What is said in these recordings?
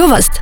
Գովաստ։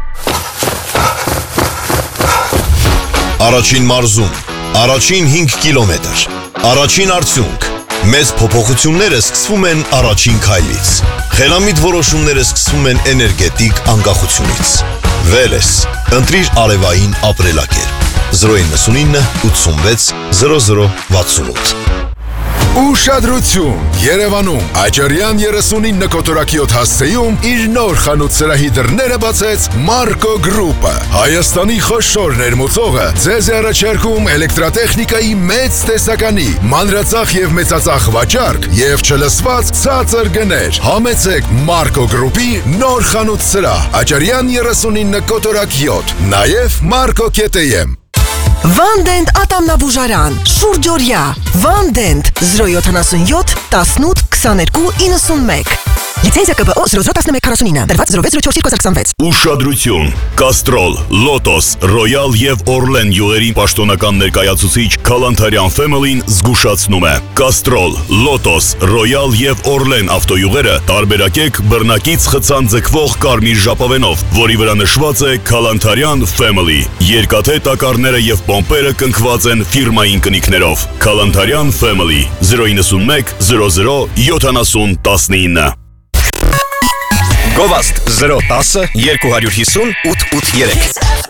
Առաջին մարզում, առաջին 5 կիլոմետր, առաջին արդյունք։ Մեծ փոփոխությունները սկսվում են առաջին քայլից։ Խելամիտ որոշումները սկսվում են էներգետիկ անկախությունից։ Վելես, ընտրիր արևային ապրելակերպ։ 099 86 0068 Ուշադրություն! Երևանում Աճարյան 39 կոտորակիոտ հասցեում իր նոր խանութ սրահի դռները բացեց Մարկո գրուպը։ Հայաստանի խոշոր ներմուծողը ձեզ է առաջարկում էլեկտրատեխնիկայի մեծ տեսականի, մանրածախ և մեծածախ վաճառք և չլսված ցածր գներ։ Համեցեք Մարկո գրուպի նոր խանութ սրահ Աճարյան 39 կոտորակ 7, նաև Մարկո.am։ Վանդենտ ատամնաբուժարան, շուրջօրյա, Վանդենտ 077 18 22 91 Լիցենզիա ԿԲՕ 001149, դրված 06042026 Ուշադրություն, Կաստրոլ, Լոտոս, Ռոյալ և Օրլեն յուղերին պաշտոնական ներկայացուցիչ Քալանթարյան Family-ն զգուշացնում է Կաստրոլ, Լոտոս, Ռոյալ և Օրլեն ավտոյուղերը տարբերակեք բռնակից խցան ձգվող կարմիր ժապավենով, որի վրա նշված է Քալանթարյան Family։ Երկաթե տակառները և պոմպերը կնքված են ֆիրմային կնիքներով։ Քալանթարյան Family 091 00 7019 Գովաստ 010 250 883